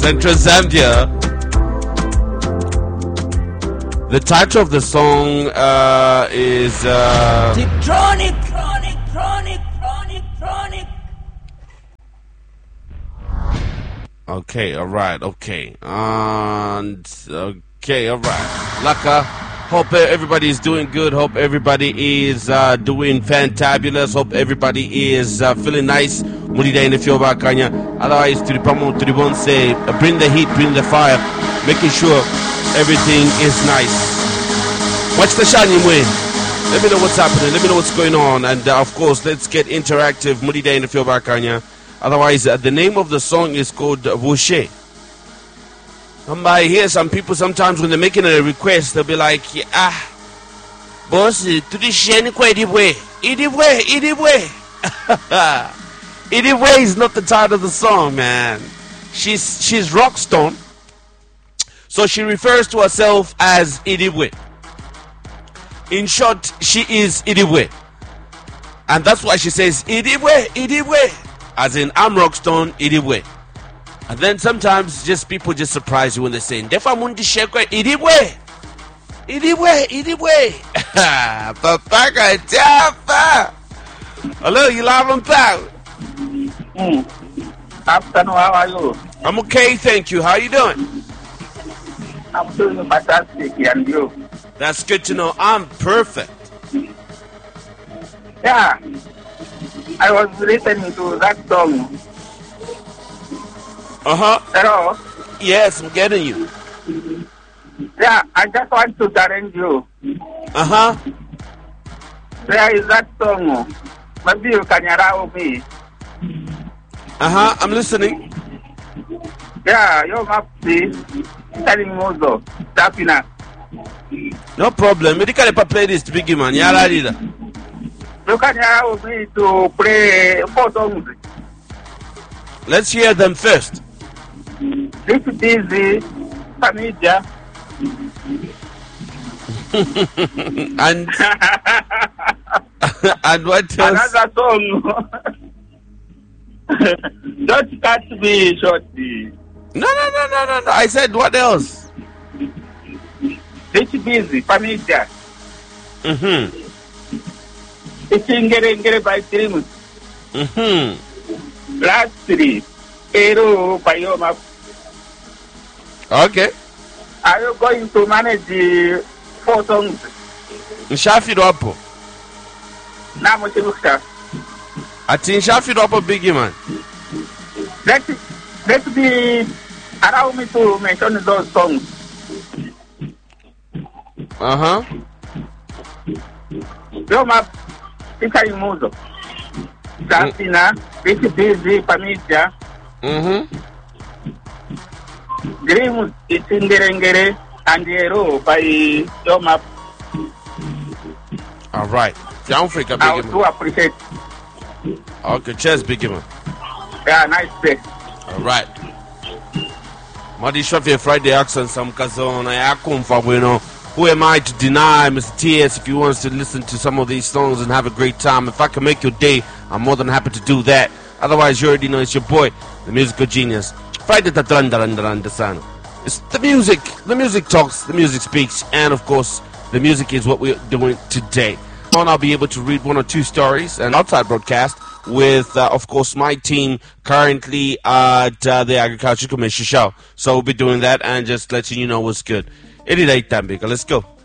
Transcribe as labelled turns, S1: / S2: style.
S1: Central Zambia. The title of the song is
S2: Tiptronic.
S1: Okay, alright, okay. And okay, alright. Laka, hope everybody is doing good. Hope everybody is doing fantabulous. Hope everybody is feeling nice. Mulida in the Fioba Kanya. Otherwise, to the Pamo, to the one say, bring the heat, bring the fire, making sure everything is nice. Watch the shining way. Let me know what's happening. Let me know what's going on. And of course, let's get interactive. Mulida in the Fioba Kanya. Otherwise, the name of the song is called Voshe. I hear some people sometimes when they're making a request, they'll be like, boss, to the sheni kwa idibwe. Idibwe is not the title of the song, man. She's Rockstone. So she refers to herself as Idibwe. In short, she is Idibwe. And that's why she says, Idibwe. As in, I'm Rockstone, Idibwe. And then sometimes people just surprise you when they say, Ndefa mundi shekwe, Idibwe. Papaka Jaffa. Hello, you live and proud.
S3: Afternoon, how are you?
S1: I'm okay, thank you. How are you doing?
S3: I'm doing fantastic, and you?
S1: That's good to know. I'm perfect.
S3: Yeah. I was listening to that song. Hello?
S1: Yes, I'm getting you.
S3: Yeah, I just want to challenge you. Where is that song? Maybe you can allow me.
S1: I'm listening.
S3: Yeah, you must be telling Mozo. Tapina.
S1: No problem. Medical playlist, big man. Yala leader.
S3: You can allow me to play 4 songs.
S1: Let's hear them first.
S3: This is easy, Pamija.
S1: and and what else?
S3: Another song. Don't catch me shortly.
S1: No. I said what else?
S3: It's busy, Pamija. It's Ingere by Dreams. Last 3. Ero Payoma.
S1: Okay.
S3: Are you going to manage the 4 songs?
S1: Nshafido hapo.
S3: Namuchibuka.
S1: Ati nshafido hapo big man.
S3: Let's be allow me to mention those songs. Yoma Pika Imuzo. Sapina, It's busy, Pamija. Dreams, it's Ingere and Ero by Yoma.
S1: Alright. Africa, big
S3: I do appreciate.
S1: Okay, cheers, big man.
S3: Yeah, nice day.
S1: Alright. Madi Shafi Friday accent some kazona yakumfa bueno. Who am I to deny Mr. T.S. if he wants to listen to some of these songs and have a great time? If I can make your day, I'm more than happy to do that. Otherwise, you already know it's your boy, the musical genius. Friday Tatrandarandasano. It's the music. The music talks, the music speaks, and of course, the music is what we're doing today. I'll be able to read 1 or 2 stories and outside broadcast with, of course, my team currently at the Agriculture Commission show. So we'll be doing that and just letting you know what's good. 88 Tambika, let's go.